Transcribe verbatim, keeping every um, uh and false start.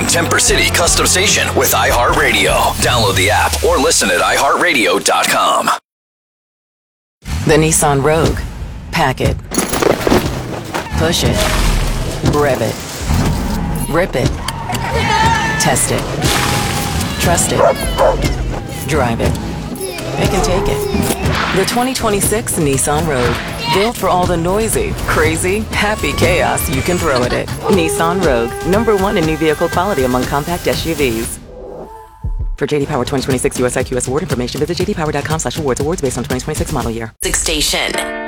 own Temper City custom station with iHeartRadio. Download the app or listen at i heart radio dot com. The Nissan Rogue. Pack it. Push it. Rev it. Rip it. Test it. Trust it. Drive it. It can take it. The twenty twenty-six Nissan Rogue. Built for all the noisy, crazy, happy chaos you can throw at it. Nissan Rogue. Number one in new vehicle quality among compact S U Vs. For J D Power twenty twenty-six U S I Q S award information, visit j d power dot com slash awards. Awards based on twenty twenty-six model year. Station.